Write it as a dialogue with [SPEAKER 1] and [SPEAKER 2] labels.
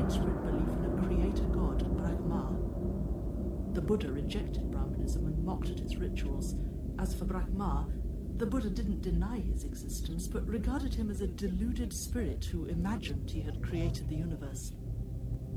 [SPEAKER 1] widespread belief in a creator god, Brahma. The Buddha rejected Brahmanism and mocked at its rituals. As for Brahma, the Buddha didn't deny his existence, but regarded him as a deluded spirit who imagined he had created the universe.